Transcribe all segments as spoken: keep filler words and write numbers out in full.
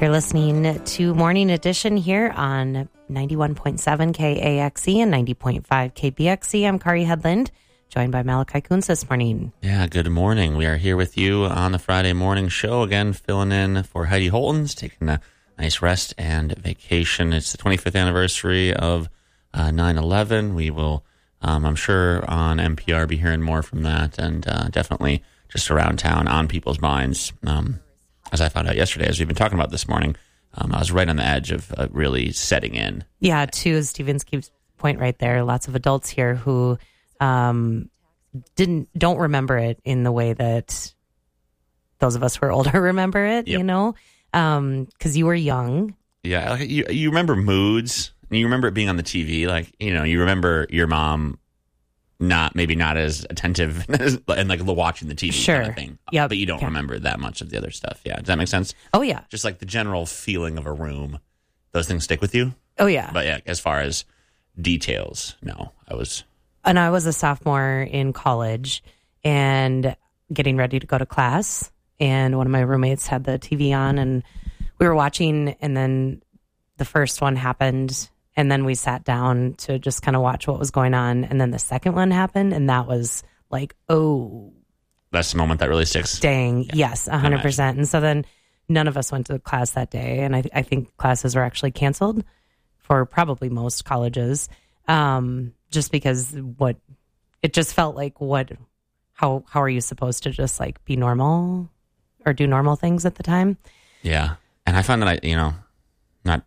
You're listening to Morning Edition here on ninety-one point seven K A X E and ninety point five K B X E. I'm Kari Headland, joined by Malachi Kuntz this morning. Yeah, good morning. We are here with you on the Friday morning show, again, filling in for Heidi Holton's, taking a nice rest and vacation. It's the twenty-fifth anniversary of uh, nine eleven. We will, um, I'm sure, on N P R be hearing more from that, and uh, definitely just around town on people's minds. Um As I found out yesterday, as we've been talking about this morning, um, I was right on the edge of uh, really setting in. Yeah, to Stephen's point right there, lots of adults here who um, didn't don't remember it in the way that those of us who are older remember it. Yep. You know, because um, you were young. Yeah, you you remember moods. You remember it being on the T V, like you know, you remember your mom. Not maybe not as attentive and like watching the T V sure. kind of thing. Yep. But you don't okay. remember that much of the other stuff. Yeah. Does that make sense? Oh, yeah. Just like the general feeling of a room. Those things stick with you? Oh, yeah. But yeah, as far as details, no. I was... And I was a sophomore in college and getting ready to go to class. And one of my roommates had the T V on and we were watching. And then the first one happened. And then we sat down to just kind of watch what was going on. And then the second one happened. And that was like, oh. That's the moment that really sticks. Dang. Yeah, yes, one hundred percent. And so then none of us went to class that day. And I, I think classes were actually canceled for probably most colleges. Um, just because what, it just felt like what, how, how are you supposed to just like be normal or do normal things at the time? Yeah. And I found that I, you know, not,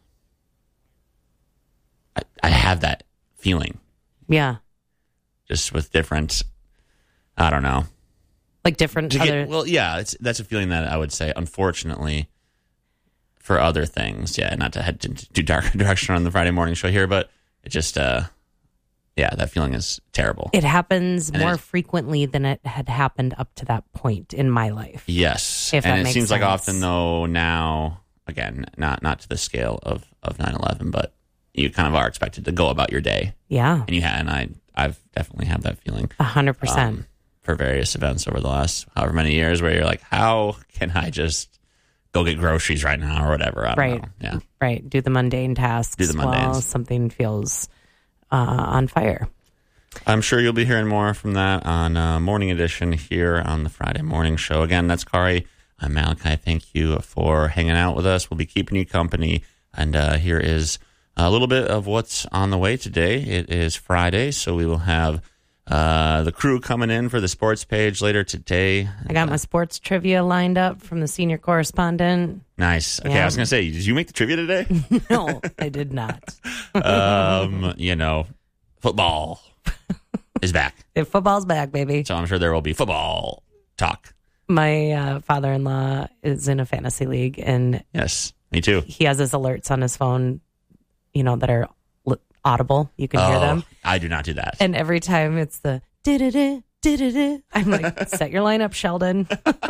I, I have that feeling. Yeah. Just with different, I don't know. Like different to other... Get, well, yeah, it's that's a feeling that I would say, unfortunately, for other things. Yeah, not to head to, to dark direction on the Friday morning show here, but it just, uh, yeah, that feeling is terrible. It happens and more it, frequently than it had happened up to that point in my life. Yes. If and that it makes seems sense. like often, though, now, again, not, not to the scale of, of nine eleven, but you kind of are expected to go about your day. Yeah. And you have, and I, I've definitely had that feeling. A hundred percent. Um, for various events over the last however many years where you're like, how can I just go get groceries right now or whatever? I don't right. know. Yeah. Right. Do the mundane tasks Do the while mundanes. something feels uh, on fire. I'm sure you'll be hearing more from that on uh, Morning Edition here on the Friday morning show. Again, that's Kari. I'm Malachi. Thank you for hanging out with us. We'll be keeping you company. And uh, here is a little bit of what's on the way today. It is Friday, so we will have uh, the crew coming in for the sports page later today. I got my sports trivia lined up from the senior correspondent. Nice. Okay, Yeah. I was going to say, did you make the trivia today? No, I did not. um, you know, football is back. If football's back, baby. So I'm sure there will be football talk. My uh, father-in-law is in a fantasy league, and Yes, me too. he has his alerts on his phone, you know, that are li- audible. You can oh, hear them. I do not do that. And every time it's the da-da-da, da-da-da, I'm like, set your lineup, Sheldon.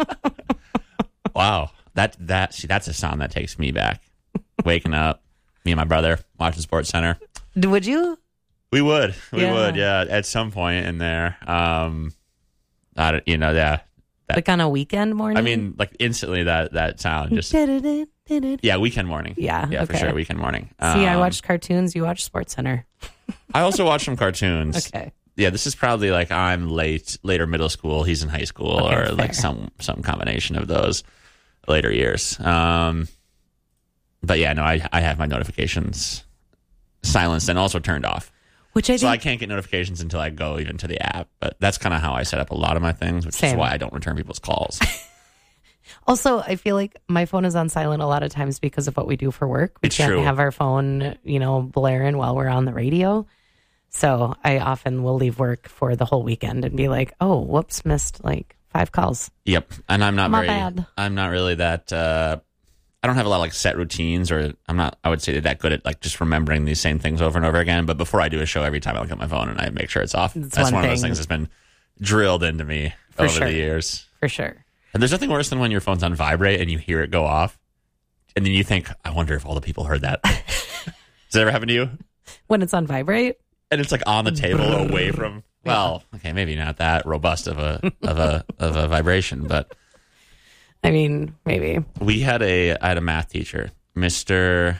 Wow. That, that, see, that's a sound that takes me back. Waking up, me and my brother watching Sports Center. Would you? We would. We Yeah. would, yeah, at some point in there. Um, I don't, you know, yeah. That, Like on a weekend morning? I mean, like instantly that, that sound just, Da-da-da, da-da-da. yeah, weekend morning. Yeah, Yeah, for okay. sure, weekend morning. See, I Um, watched cartoons. You watch Sports Center. I also watch some cartoons. Okay. Yeah, this is probably like I'm late, later middle school. He's in high school, Okay, or fair. like some some combination of those later years. Um, but yeah, no, I I have my notifications silenced and also turned off, Which I so I think, can't get notifications until I go even to the app. But that's kind of how I set up a lot of my things, which Same. is why I don't return people's calls. also, I feel like my phone is on silent a lot of times because of what we do for work. We It's can't true. have our phone, you know, blaring while we're on the radio. So I often will leave work for the whole weekend and be like, oh, whoops, missed like five calls. Yep, and I'm not My very. bad. I'm not really that. Uh, I don't have a lot of like set routines, or I'm not. I would say that good at like just remembering these same things over and over again. But before I do a show, every time I look at my phone and I make sure it's off. It's That's one one of those thing. things that's been drilled into me For over sure. the years. For sure. And there's nothing worse than when your phone's on vibrate and you hear it go off, and then you think, I wonder if all the people heard that. Does that ever happen to you? When it's on vibrate? And it's like on the table away from. Well, okay, maybe not that robust of a of a of a vibration, but I mean, maybe. We had a, I had a math teacher, Mister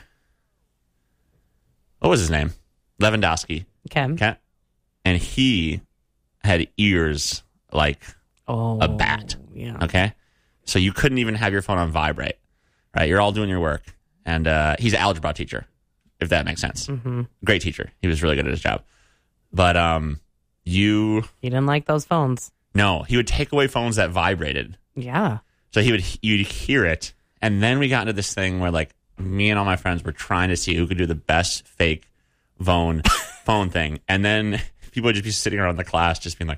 What was his name? Lewandowski. Okay. Okay. And he had ears like oh, a bat. Yeah. Okay. So you couldn't even have your phone on vibrate, right? You're all doing your work. And uh, he's an algebra teacher, if that makes sense. Mm-hmm. Great teacher. He was really good at his job. But um, you... He didn't like those phones. No, he would take away phones that vibrated. Yeah. So he would, you'd hear it. And then we got into this thing where like me and all my friends were trying to see who could do the best fake phone phone thing. And then people would just be sitting around the class just being like,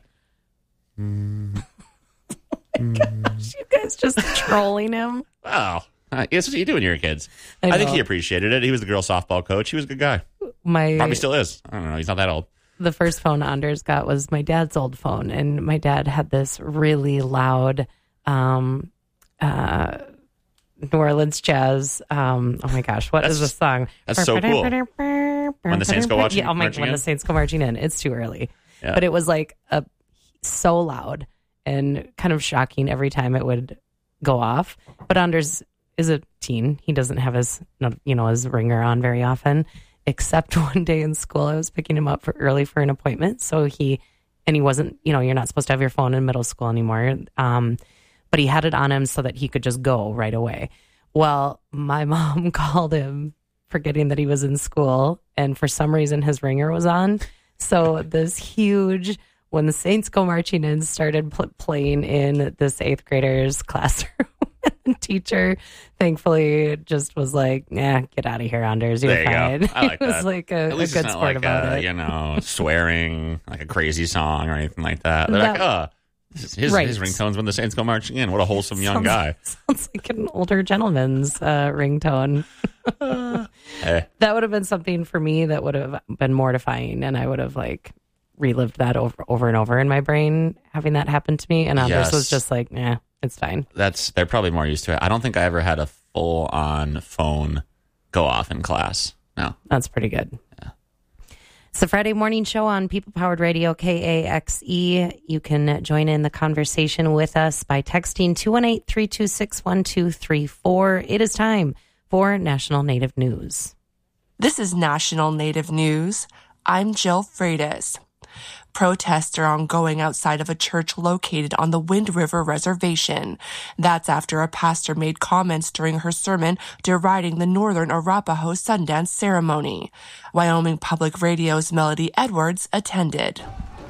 mm, oh my gosh, you guys just trolling him. oh, uh, that's what you do when you're a kid. I, I think he appreciated it. He was the girl softball coach. He was a good guy. My Probably still is. I don't know. He's not that old. The first phone Anders got was my dad's old phone. And my dad had this really loud um, uh, New Orleans jazz. Um, oh my gosh, what that's, is this song? That's so cool. When the Saints go watching, yeah, oh my god, when in? the Saints go marching in. It's too early. Yeah. But it was like a, so loud and kind of shocking every time it would go off. But Anders is a teen. He doesn't have his, you know, his ringer on very often, except one day in school. I was picking him up for early for an appointment. So he, and he wasn't, you know, you're not supposed to have your phone in middle school anymore. Um, but he had it on him so that he could just go right away. Well, my mom called him forgetting that he was in school, and for some reason his ringer was on. So this huge, when the Saints go marching in, started pl- playing in this eighth grader's classroom. The teacher, thankfully, just was like, "Nah, get out of here, Anders. You're there you fine." Go. I like it was that. like a, At least a good it's not sport like about a, it. You know, swearing like a crazy song or anything like that. They're That- like, oh, his, his, Right. his ringtone's when the Saints go marching in. What a wholesome young sounds, guy. Sounds like an older gentleman's uh, ringtone. Hey. That would have been something for me that would have been mortifying, and I would have like relived that over, over and over in my brain, having that happen to me. And Anders Yes. was just like, "Nah, it's fine." That's they're probably more used to it. I don't think I ever had a full on phone go off in class. No. That's pretty good. Yeah. It's the Friday morning show on People Powered Radio, K A X E. You can join in the conversation with us by texting two one eight, three two six, one two three four. It is time for National Native News. This is National Native News. I'm Jill Freitas. Protests are ongoing outside of a church located on the Wind River Reservation. That's after a pastor made comments during her sermon deriding the Northern Arapaho Sundance ceremony. Wyoming Public Radio's Melody Edwards attended.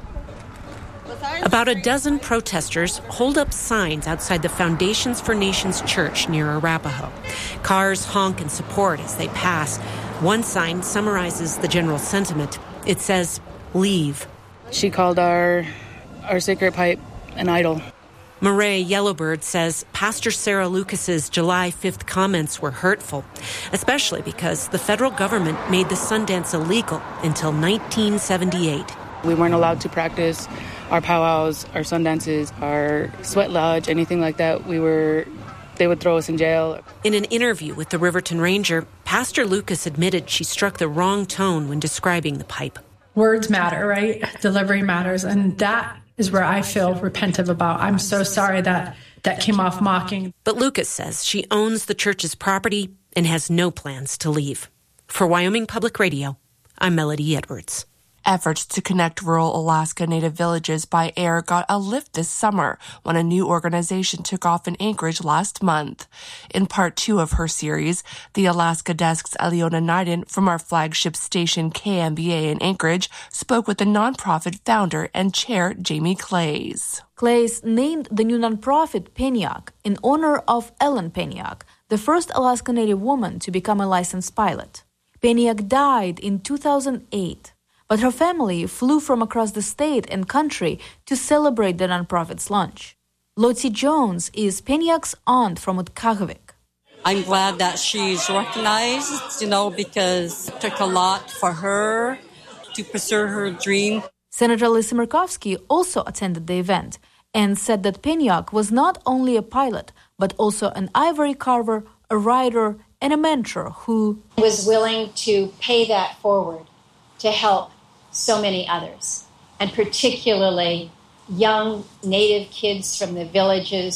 About a dozen protesters hold up signs outside the Foundations for Nations Church near Arapaho. Cars honk in support as they pass. One sign summarizes the general sentiment. It says, "Leave." She called our our sacred pipe an idol. Marae Yellowbird says Pastor Sarah Lucas's July fifth comments were hurtful, especially because the federal government made the Sundance illegal until nineteen seventy-eight. We weren't allowed to practice our powwows, our sundances, our sweat lodge, anything like that. We were, they would throw us in jail. In an interview with the Riverton Ranger, Pastor Lucas admitted she struck the wrong tone when describing the pipe. Words matter, right? Delivery matters. And that is where I feel repentive about. I'm so sorry that that came off mocking. But Lucas says she owns the church's property and has no plans to leave. For Wyoming Public Radio, I'm Melody Edwards. Efforts to connect rural Alaska Native villages by air got a lift this summer when a new organization took off in Anchorage last month. In part two of her series, the Alaska Desk's Aliona Naiden from our flagship station K M B A in Anchorage spoke with the nonprofit founder and chair Jamie Clays. Clays named the new nonprofit Penyak in honor of Ellen Penyak, the first Alaska Native woman to become a licensed pilot. Penyak died in two thousand eight. But her family flew from across the state and country to celebrate the nonprofit's launch. Lottie Jones is Penyak's aunt from Utkahovik. I'm glad that she's recognized, you know, because it took a lot for her to pursue her dream. Senator Lisa Murkowski also attended the event and said that Penyak was not only a pilot, but also an ivory carver, a writer, and a mentor who was willing to pay that forward to help so many others, and particularly young Native kids from the villages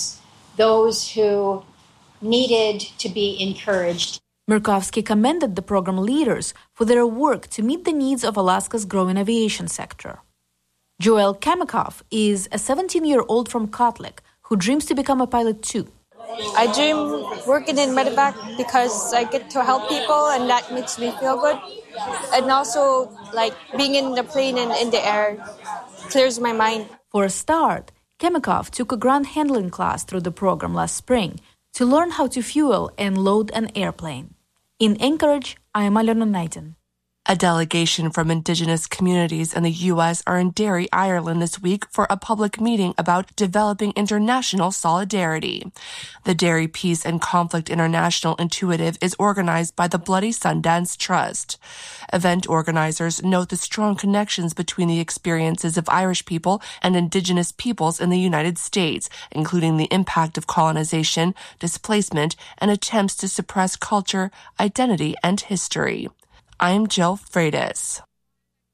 those who needed to be encouraged. Murkowski commended the program leaders for their work to meet the needs of Alaska's growing aviation sector. Joel Kamikoff is a seventeen-year-old from Kotlik who dreams to become a pilot too. I dream working in medevac because I get to help people and that makes me feel good. And also, like, being in the plane and in the air clears my mind. For a start, Kamikoff took a ground handling class through the program last spring to learn how to fuel and load an airplane. In Anchorage, I am Alona Knighton. A delegation from Indigenous communities in the U S are in Derry, Ireland this week for a public meeting about developing international solidarity. The Derry Peace and Conflict International Intuitive is organized by the Bloody Sundance Trust. Event organizers note the strong connections between the experiences of Irish people and Indigenous peoples in the United States, including the impact of colonization, displacement, and attempts to suppress culture, identity, and history. I'm Jill Freitas.